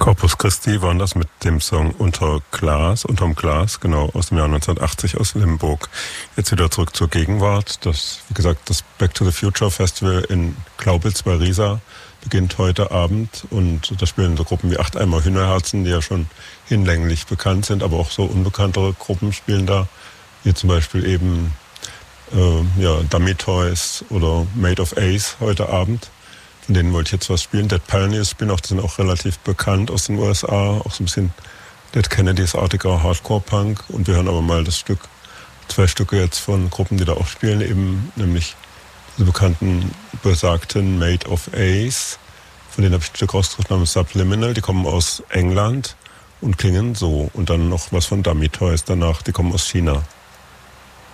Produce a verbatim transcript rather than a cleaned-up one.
Corpus Christi waren das mit dem Song Unter Glas, Unterm Glas, genau, aus dem Jahr neunzehnhundertachtzig aus Limburg. Jetzt wieder zurück zur Gegenwart. Das, wie gesagt, das Back to the Future Festival in Glaubitz bei Riesa beginnt heute Abend und da spielen so Gruppen wie Acht Eimer Hühnerherzen, die ja schon hinlänglich bekannt sind, aber auch so unbekanntere Gruppen spielen da, wie zum Beispiel eben äh, ja, Dummy Toys oder Made of Ace heute Abend. Von denen wollte ich jetzt was spielen. Dead Pioneers spielen auch, die sind auch relativ bekannt aus den U S A, auch so ein bisschen Dead Kennedys-artiger Hardcore-Punk. Und wir hören aber mal das Stück, zwei Stücke jetzt von Gruppen, die da auch spielen, eben nämlich diese bekannten, besagten Made of Ace. Von denen habe ich ein Stück rausgesucht namens Subliminal, die kommen aus England und klingen so. Und dann noch was von Dummy Toys danach, die kommen aus China.